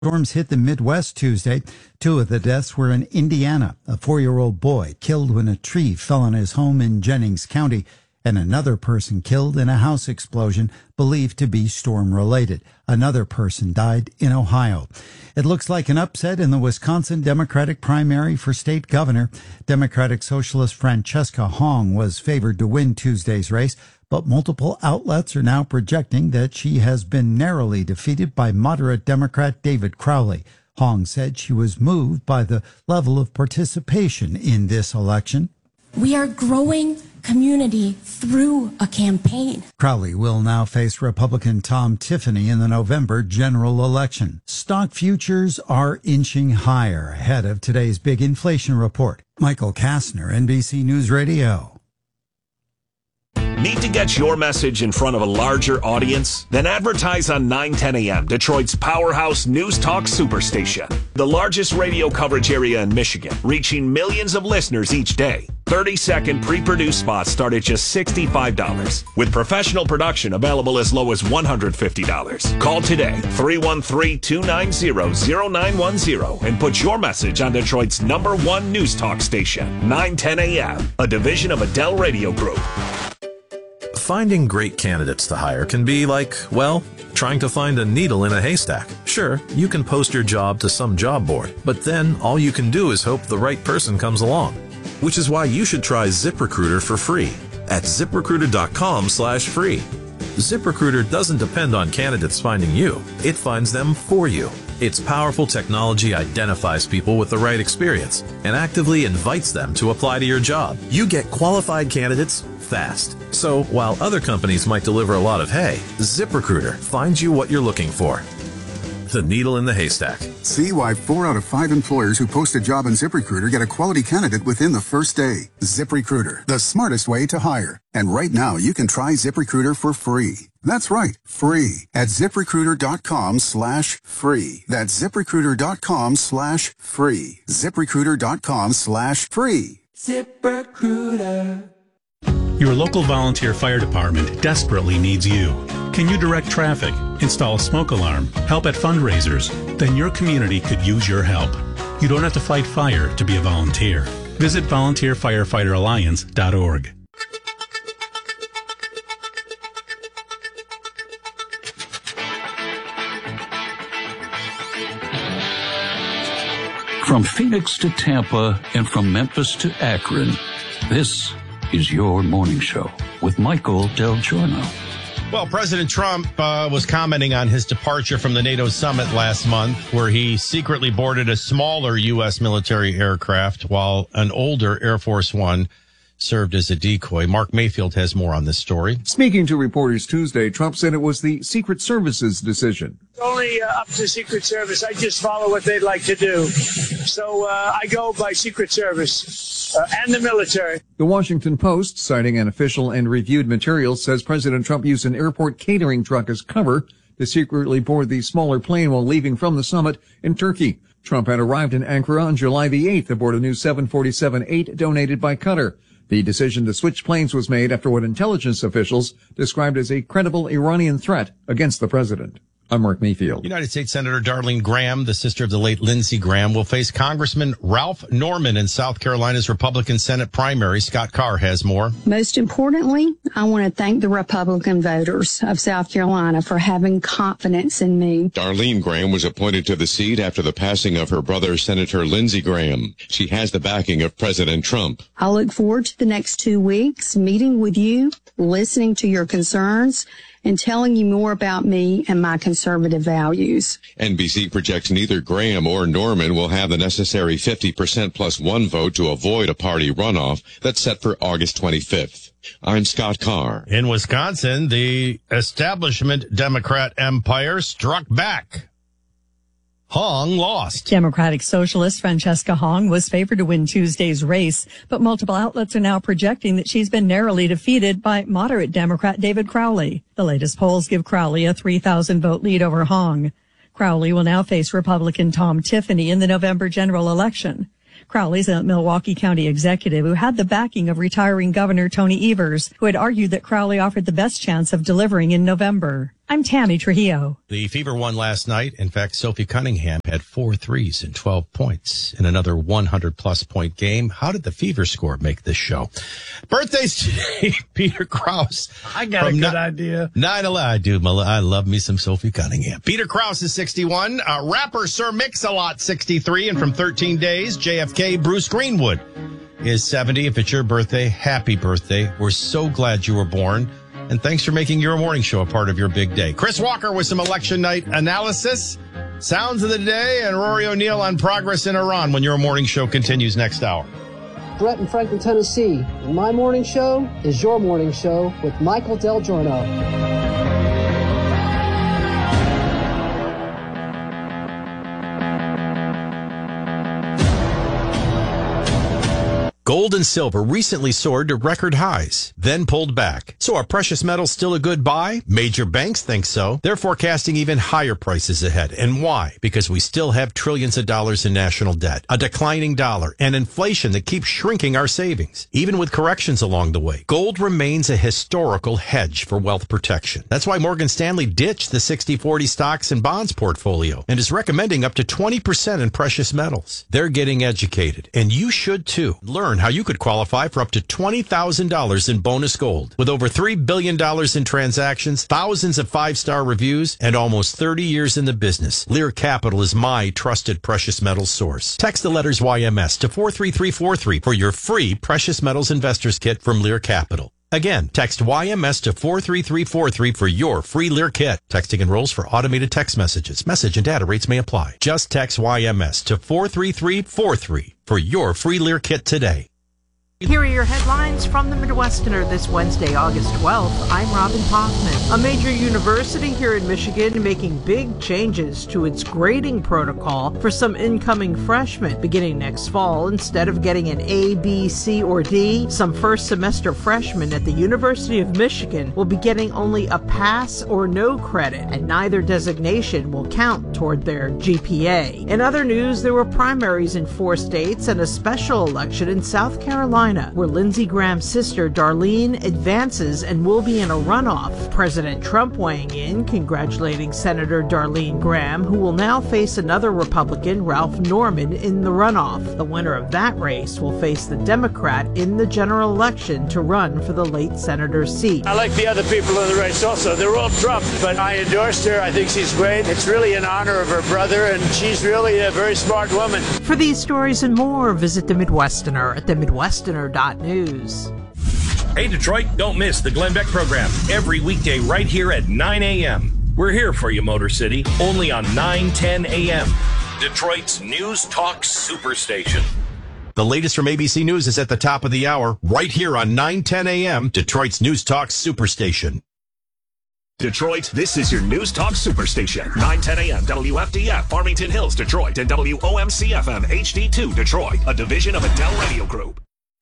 Storms hit the Midwest Tuesday. 2 of the deaths were in Indiana. A 4-year-old boy killed when a tree fell on his home in Jennings County, and another person killed in a house explosion believed to be storm-related. Another person died in Ohio. It looks like an upset in the Wisconsin Democratic primary for state governor. Democratic Socialist Francesca Hong was favored to win Tuesday's race, but multiple outlets are now projecting that she has been narrowly defeated by moderate Democrat David Crowley. Hong said she was moved by the level of participation in this election. We are growing community through a campaign. Crowley will now face Republican Tom Tiffany in the November general election. Stock futures are inching higher ahead of today's big inflation report. Michael Kastner, NBC News Radio. Need to get your message in front of a larger audience? Then advertise on 910 AM, Detroit's powerhouse news talk superstation. The largest radio coverage area in Michigan, reaching millions of listeners each day. 30-second pre-produced spots start at just $65, with professional production available as low as $150. Call today, 313-290-0910, and put your message on Detroit's #1 news talk station, 910 AM, a division of Adele Radio Group. Finding great candidates to hire can be like, well, trying to find a needle in a haystack. Sure, you can post your job to some job board, but then all you can do is hope the right person comes along. Which is why you should try ZipRecruiter for free at ZipRecruiter.com/free. ZipRecruiter doesn't depend on candidates finding you. It finds them for you. Its powerful technology identifies people with the right experience and actively invites them to apply to your job. You get qualified candidates fast. So while other companies might deliver a lot of hay, ZipRecruiter finds you what you're looking for. The needle in the haystack. See why 4 out of 5 employers who post a job on ZipRecruiter get a quality candidate within the first day. ZipRecruiter, the smartest way to hire. And right now, you can try ZipRecruiter for free. That's right, free at ZipRecruiter.com/free. That's ZipRecruiter.com/free. ZipRecruiter.com/free. ZipRecruiter. Your local volunteer fire department desperately needs you. Can you direct traffic, install a smoke alarm, help at fundraisers? Then your community could use your help. You don't have to fight fire to be a volunteer. Visit volunteerfirefighteralliance.org. From Phoenix to Tampa and from Memphis to Akron, this is your morning show with Michael Del Giorno. Well, President Trump was commenting on his departure from the NATO summit last month, where he secretly boarded a smaller U.S. military aircraft while an older Air Force One served as a decoy. Mark Mayfield has more on this story. Speaking to reporters Tuesday, Trump said it was the Secret Service's decision. It's only up to Secret Service. I just follow what they'd like to do. So I go by Secret Service and the military. The Washington Post, citing an official and reviewed material, says President Trump used an airport catering truck as cover to secretly board the smaller plane while leaving from the summit in Turkey. Trump had arrived in Ankara on July the 8th aboard a new 747-8 donated by Qatar. The decision to switch planes was made after what intelligence officials described as a credible Iranian threat against the president. I'm Mark Mayfield. United States Senator Darlene Graham, the sister of the late Lindsey Graham, will face Congressman Ralph Norman in South Carolina's Republican Senate primary. Scott Carr has more. Most importantly, I want to thank the Republican voters of South Carolina for having confidence in me. Darlene Graham was appointed to the seat after the passing of her brother, Senator Lindsey Graham. She has the backing of President Trump. I look forward to the next 2 weeks, meeting with you, listening to your concerns, and telling you more about me and my conservative values. NBC projects neither Graham or Norman will have the necessary 50% plus 1 vote to avoid a party runoff that's set for August 25th. I'm Scott Carr. In Wisconsin, the establishment Democrat empire struck back. Hong lost. Democratic Socialist Francesca Hong was favored to win Tuesday's race, but multiple outlets are now projecting that she's been narrowly defeated by moderate Democrat David Crowley. The latest polls give Crowley a 3,000-vote lead over Hong. Crowley will now face Republican Tom Tiffany in the November general election. Crowley's a Milwaukee County executive who had the backing of retiring Governor Tony Evers, who had argued that Crowley offered the best chance of delivering in November. I'm Tammy Trujillo. The Fever won last night. In fact, Sophie Cunningham had 4 threes and 12 points in another 100-plus point game. How did the Fever score make this show? Birthdays today, Peter Krause. I got a good idea. 9/11. I do. I love me some Sophie Cunningham. Peter Krause is 61. Rapper Sir Mix-a-Lot, 63. And from 13 days, JFK, Bruce Greenwood is 70. If it's your birthday, happy birthday. We're so glad you were born. And thanks for making your morning show a part of your big day. Chris Walker with some election night analysis, sounds of the day, and Rory O'Neill on progress in Iran when your morning show continues next hour. Brett in Franklin, Tennessee. And my morning show is your morning show with Michael Del Giorno. Gold and silver recently soared to record highs, then pulled back. So are precious metals still a good buy? Major banks think so. They're forecasting even higher prices ahead. And why? Because we still have trillions of dollars in national debt, a declining dollar, and inflation that keeps shrinking our savings. Even with corrections along the way, gold remains a historical hedge for wealth protection. That's why Morgan Stanley ditched the 60-40 stocks and bonds portfolio and is recommending up to 20% in precious metals. They're getting educated, and you should too. Learn how you could qualify for up to $20,000 in bonus gold. With over $3 billion in transactions, thousands of 5-star reviews, and almost 30 years in the business, Lear Capital is my trusted precious metals source. Text the letters YMS to 43343 for your free Precious Metals Investors Kit from Lear Capital. Again, text YMS to 43343 for your free Lear kit. Texting enrolls for automated text messages. Message and data rates may apply. Just text YMS to 43343 for your free Lear kit today. Here are your headlines from the Midwesterner this Wednesday, August 12th. I'm Robin Hoffman. A major university here in Michigan making big changes to its grading protocol for some incoming freshmen. Beginning next fall, instead of getting an A, B, C, or D, some first semester freshmen at the University of Michigan will be getting only a pass or no credit, and neither designation will count toward their GPA. In other news, there were primaries in 4 states and a special election in South Carolina, where Lindsey Graham's sister Darlene advances and will be in a runoff. President Trump weighing in, congratulating Senator Darlene Graham, who will now face another Republican, Ralph Norman, in the runoff. The winner of that race will face the Democrat in the general election to run for the late senator's seat. I like the other people in the race also. They're all Trump, but I endorsed her. I think she's great. It's really in honor of her brother, and she's really a very smart woman. For these stories and more, visit the Midwesterner at themidwesterner.news. Hey, Detroit, don't miss the Glenn Beck program every weekday right here at 9 a.m. We're here for you, Motor City, only on 9:10 a.m. Detroit's News Talk Superstation. The latest from ABC News is at the top of the hour, right here on 9:10 a.m., Detroit's News Talk Superstation. Detroit, this is your News Talk Superstation. 9:10 a.m. WFDF, Farmington Hills, Detroit, and WOMC-FM HD2, Detroit, a division of Adele Radio Group.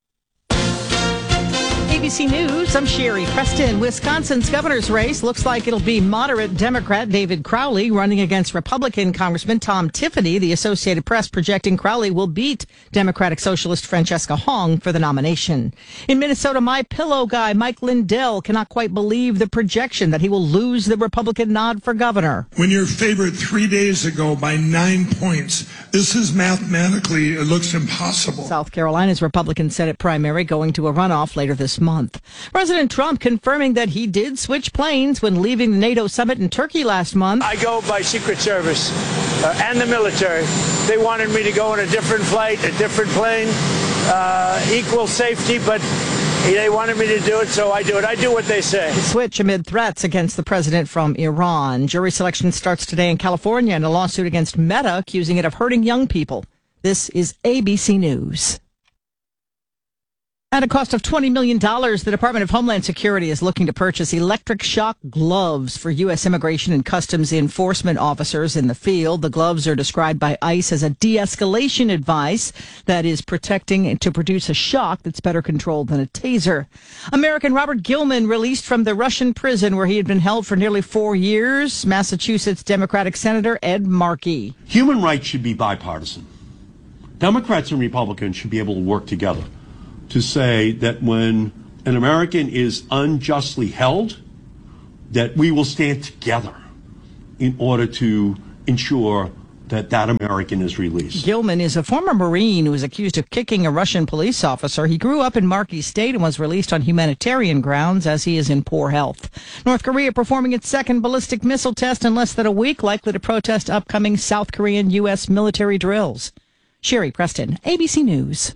ABC News, I'm Sherry Preston. Wisconsin's governor's race looks like it'll be moderate Democrat David Crowley running against Republican Congressman Tom Tiffany. The Associated Press projecting Crowley will beat Democratic Socialist Francesca Hong for the nomination. In Minnesota, MyPillow guy Mike Lindell cannot quite believe the projection that he will lose the Republican nod for governor. When you're favored 3 days ago by 9 points, this is mathematically, it looks impossible. South Carolina's Republican Senate primary going to a runoff later this month. President Trump confirming that he did switch planes when leaving the NATO summit in Turkey last month. I go by Secret Service and the military. They wanted me to go on a different flight, a different plane, equal safety, but they wanted me to do it, so I do it. I do what they say. The switch amid threats against the president from Iran. Jury selection starts today in California in a lawsuit against Meta, accusing it of hurting young people. This is ABC News. At a cost of $20 million, the Department of Homeland Security is looking to purchase electric shock gloves for U.S. Immigration and Customs Enforcement officers in the field. The gloves are described by ICE as a de-escalation device that is protecting to produce a shock that's better controlled than a taser. American Robert Gilman released from the Russian prison where he had been held for nearly 4 years. Massachusetts Democratic Senator Ed Markey. Human rights should be bipartisan. Democrats and Republicans should be able to work together to say that when an American is unjustly held that we will stand together in order to ensure that that American is released. Gilman is a former Marine who was accused of kicking a Russian police officer. He grew up in Marquis State and was released on humanitarian grounds as he is in poor health. North Korea performing its second ballistic missile test in less than a week, likely to protest upcoming South Korean U.S. military drills. Sherry Preston, ABC News.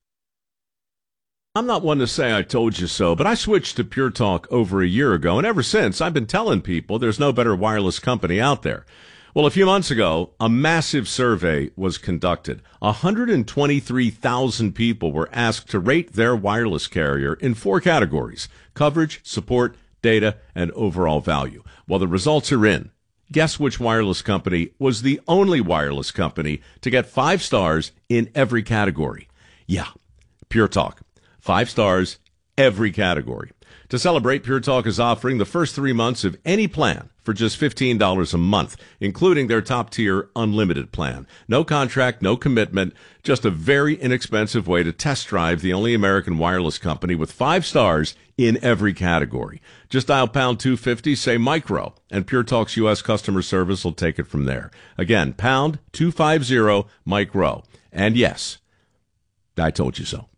I'm not one to say I told you so, but I switched to Pure Talk over a year ago, and ever since I've been telling people there's no better wireless company out there. Well, a few months ago, a massive survey was conducted. 123,000 people were asked to rate their wireless carrier in 4 categories: coverage, support, data, and overall value. Well, the results are in. Guess which wireless company was the only wireless company to get 5 stars in every category? Yeah, Pure Talk. 5 stars, every category. To celebrate, Pure Talk is offering the first 3 months of any plan for just $15 a month, including their top-tier unlimited plan. No contract, no commitment, just a very inexpensive way to test drive the only American wireless company with 5 stars in every category. Just dial pound 250, say micro, and Pure Talk's U.S. customer service will take it from there. Again, pound 250 micro. And yes, I told you so.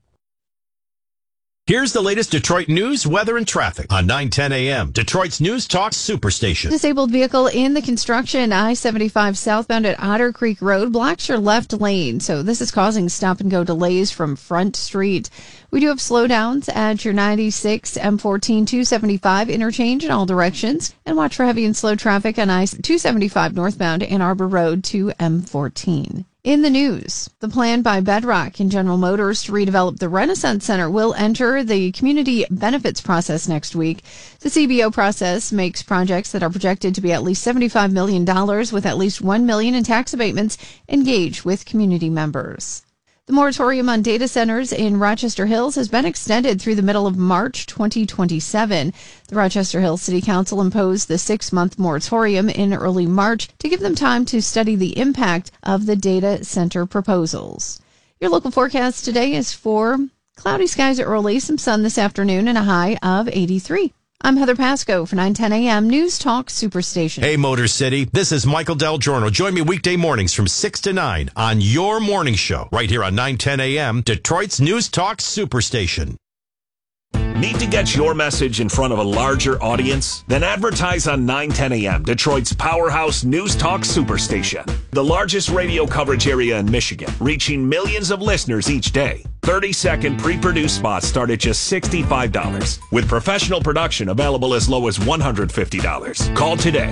Here's the latest Detroit news, weather, and traffic on 9:10 a.m. Detroit's News Talk Superstation. Disabled vehicle in the construction, I-75 southbound at Otter Creek Road blocks your left lane. So this is causing stop-and-go delays from Front Street. We do have slowdowns at your 96 M14 275 interchange in all directions. And watch for heavy and slow traffic on I-275 northbound Ann Arbor Road to M14. In the news, the plan by Bedrock and General Motors to redevelop the Renaissance Center will enter the community benefits process next week. The CBO process makes projects that are projected to be at least $75 million with at least $1 million in tax abatements engage with community members. The moratorium on data centers in Rochester Hills has been extended through the middle of March 2027. The Rochester Hills City Council imposed the 6-month moratorium in early March to give them time to study the impact of the data center proposals. Your local forecast today is for cloudy skies early, some sun this afternoon, and a high of 83. I'm Heather Pasco for 9:10 a.m. News Talk Superstation. Hey, Motor City. This is Michael Del Giorno. Join me weekday mornings from 6 to 9 on your morning show right here on 9:10 a.m. Detroit's News Talk Superstation. Need to get your message in front of a larger audience? Then advertise on 9:10 a.m., Detroit's powerhouse News Talk Superstation. The largest radio coverage area in Michigan, reaching millions of listeners each day. 30-second pre-produced spots start at just $65, with professional production available as low as $150. Call today,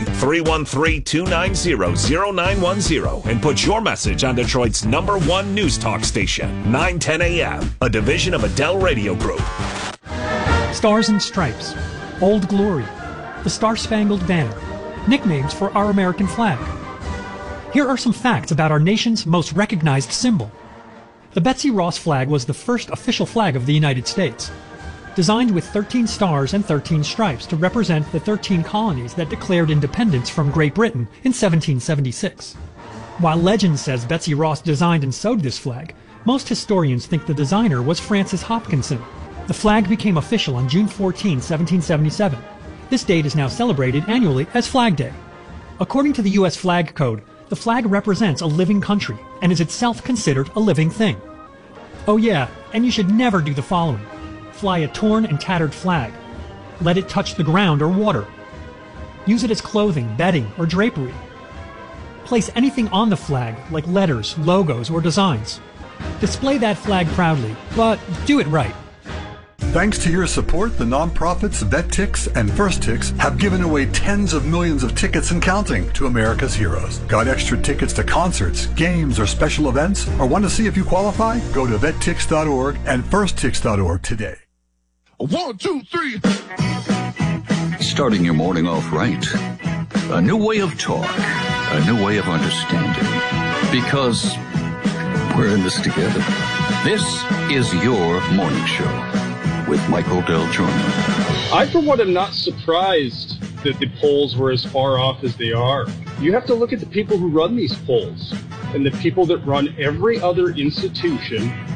313-290-0910, and put your message on Detroit's #1 News Talk station, 9:10 a.m., a division of Adele Radio Group. Stars and Stripes, Old Glory, the Star-Spangled Banner, nicknames for our American flag. Here are some facts about our nation's most recognized symbol. The Betsy Ross flag was the first official flag of the United States, designed with 13 stars and 13 stripes to represent the 13 colonies that declared independence from Great Britain in 1776. While legend says Betsy Ross designed and sewed this flag, most historians think the designer was Francis Hopkinson. The flag became official on June 14, 1777. This date is now celebrated annually as Flag Day. According to the U.S. Flag Code, the flag represents a living country and is itself considered a living thing. Oh yeah, and you should never do the following. Fly a torn and tattered flag. Let it touch the ground or water. Use it as clothing, bedding, or drapery. Place anything on the flag, like letters, logos, or designs. Display that flag proudly, but do it right. Thanks to your support, the nonprofits VetTix and FirstTix have given away tens of millions of tickets and counting to America's heroes. Got extra tickets to concerts, games, or special events? Or want to see if you qualify? Go to vettix.org and firsttix.org today. 1, 2, 3. Starting your morning off right. A new way of talk. A new way of understanding. Because we're in this together. This is your morning show with Michael Del Giorno. I, for one, am not surprised that the polls were as far off as they are. You have to look at the people who run these polls and the people that run every other institution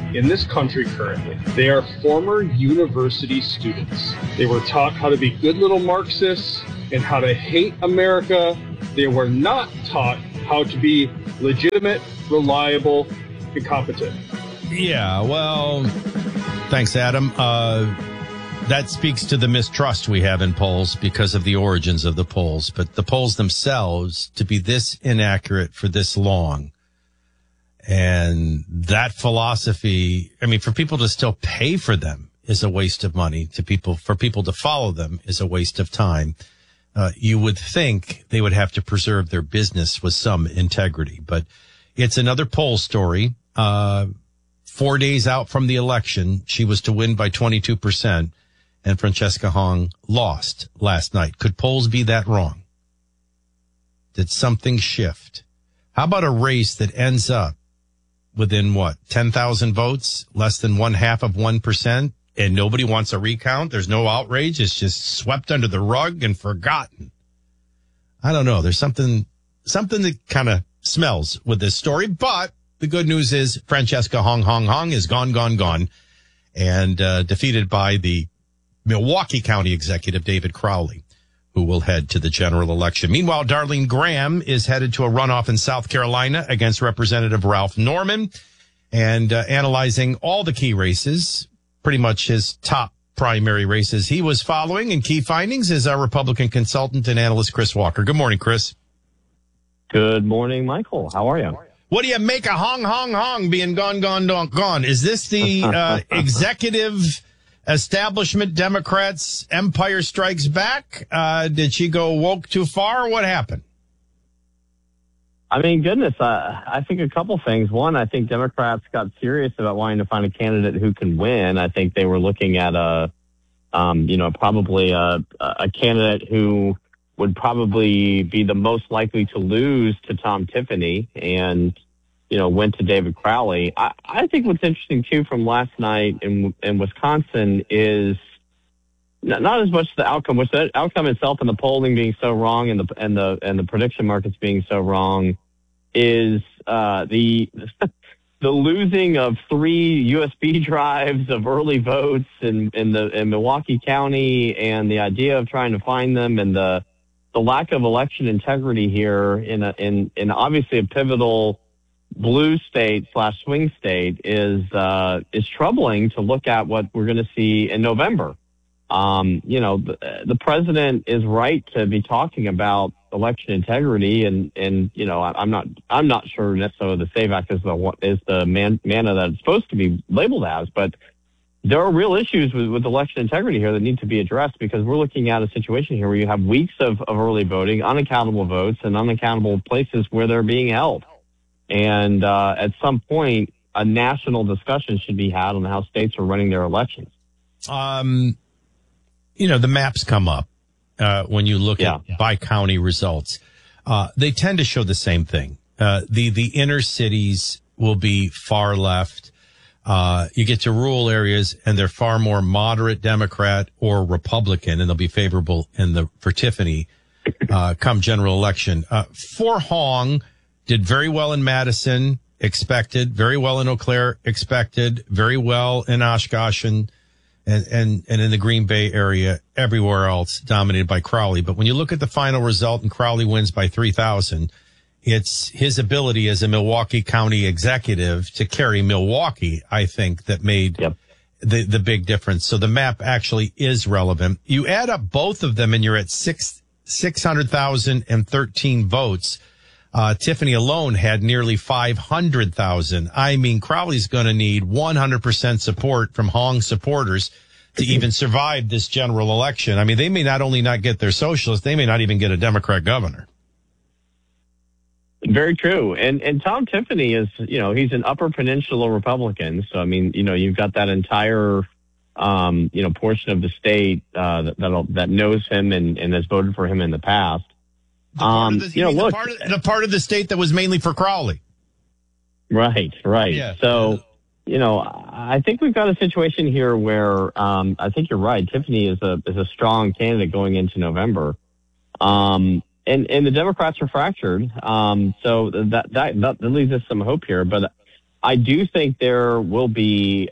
in this country currently. They are former university students. They were taught how to be good little Marxists and how to hate America. They were not taught how to be legitimate, reliable, and competent. Yeah, well, thanks, Adam. That speaks to the mistrust we have in polls because of the origins of the polls. But the polls themselves, to be this inaccurate for this long, and that philosophy, I mean, for people to still pay for them is a waste of money. For people to follow them is a waste of time. You would think they would have to preserve their business with some integrity. But it's another poll story. 4 days out from the election, she was to win by 22%. And Francesca Hong lost last night. Could polls be that wrong? Did something shift? How about a race that ends up within 10,000 votes, less than 0.5%, and nobody wants a recount? There's no outrage. It's just swept under the rug and forgotten. I don't know. There's something that kind of smells with this story, but the good news is Francesca Hong is gone, and defeated by the Milwaukee County Executive David Crowley, who will head to the general election. Meanwhile, Darlene Graham is headed to a runoff in South Carolina against Representative Ralph Norman, and analyzing all the key races, pretty much his top primary races he was following. And key findings is our Republican consultant and analyst, Chris Walker. Good morning, Chris. Good morning, Michael. How are you? What do you make a hong being gone? Is this the executive establishment Democrats Empire Strikes Back? Did she go woke too far? What happened? I mean, goodness, I think a couple things. One, I think Democrats got serious about wanting to find a candidate who can win. I think they were looking at probably a candidate who would probably be the most likely to lose to Tom Tiffany, and went to David Crowley. I think what's interesting too from last night in Wisconsin is not as much the outcome, which the outcome itself and the polling being so wrong and the prediction markets being so wrong, is the losing of 3 USB drives of early votes in Milwaukee County, and the idea of trying to find them, and the lack of election integrity here in obviously a pivotal blue state / swing state is troubling to look at what we're going to see in November. The president is right to be talking about election integrity, and I'm not sure necessarily the SAVE Act is the manna that it's supposed to be labeled as, but there are real issues with election integrity here that need to be addressed, because we're looking at a situation here where you have weeks of early voting, unaccountable votes, and unaccountable places where they're being held. And at some point, a national discussion should be had on how states are running their elections. The maps come up when you look at by county results. They tend to show the same thing. The inner cities will be far left. You get to rural areas, and they're far more moderate Democrat or Republican, and they'll be favorable for Tiffany come general election. For Hong, did very well in Madison, expected, very well in Eau Claire, expected, very well in Oshkosh and in the Green Bay area, everywhere else dominated by Crowley. But when you look at the final result and Crowley wins by 3,000, it's his ability as a Milwaukee County executive to carry Milwaukee, I think, that made the big difference. So the map actually is relevant. You add up both of them and you're at 600,013 votes. Tiffany alone had nearly 500,000. I mean, Crowley's going to need 100% support from Hong supporters to even survive this general election. I mean, they may not only not get their socialists, they may not even get a Democrat governor. Very true. And Tom Tiffany is, he's an Upper Peninsula Republican. So, I mean, you've got that entire, portion of the state that knows him and has voted for him in the past. The part of the state that was mainly for Crowley. Right. Yeah. So, I think we've got a situation here where I think you're right. Tiffany is a strong candidate going into November. And the Democrats are fractured. So that leaves us some hope here. But I do think there will be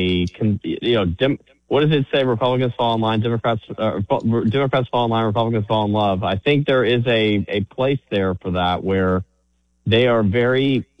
what does it say? Republicans fall in line, Democrats fall in line, Republicans fall in love. I think there is a place there for that where they are very